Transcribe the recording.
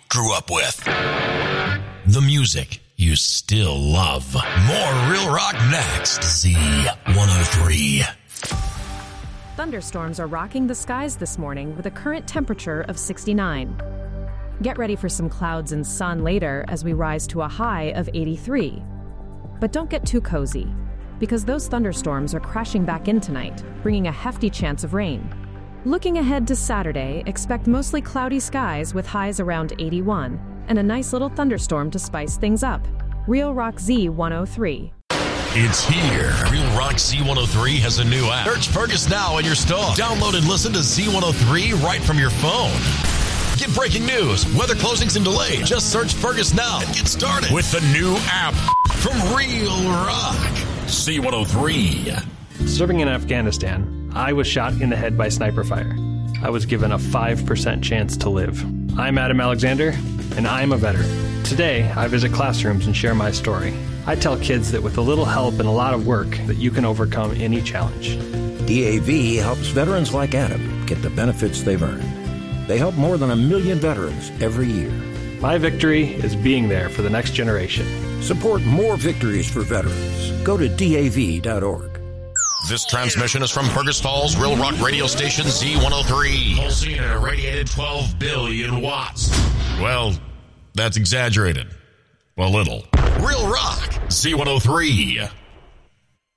grew up with. The music you still love. More Real Rock next. Z103. Thunderstorms are rocking the skies this morning with a current temperature of 69. Get ready for some clouds and sun later as we rise to a high of 83. But don't get too cozy, because those thunderstorms are crashing back in tonight, bringing a hefty chance of rain. Looking ahead to Saturday, expect mostly cloudy skies with highs around 81 and a nice little thunderstorm to spice things up. Real Rock Z103. It's here. Real Rock Z103 has a new app. Search Fergus now in your store. Download and listen to Z103 right from your phone. Get breaking news, weather closings and delays. Just search Fergus now and get started with the new app from Real Rock Z103. Serving in Afghanistan, I was shot in the head by sniper fire. I was given a 5% chance to live. I'm Adam Alexander, and I'm a veteran. Today, I visit classrooms and share my story. I tell kids that with a little help and a lot of work, that you can overcome any challenge. DAV helps veterans like Adam get the benefits they've earned. They help more than 1 million veterans every year. My victory is being there for the next generation. Support more victories for veterans. Go to DAV.org. This transmission is from Fergus Falls Real Rock radio station Z103. Pulsing at a radiated 12 billion watts. Well, that's exaggerated. A little. Real Rock Z103.